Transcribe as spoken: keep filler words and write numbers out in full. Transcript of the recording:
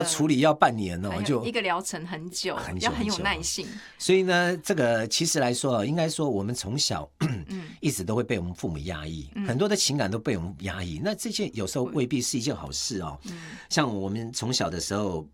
处理要半年哦，就一个疗程很久，很久要很有耐性。 所以呢，这个其实来说，应该说我们从小一直都会被我们父母压抑，嗯、很多的情感都被我们压抑。那这件有时候未必是一件好事哦。嗯、像我们从小的时候。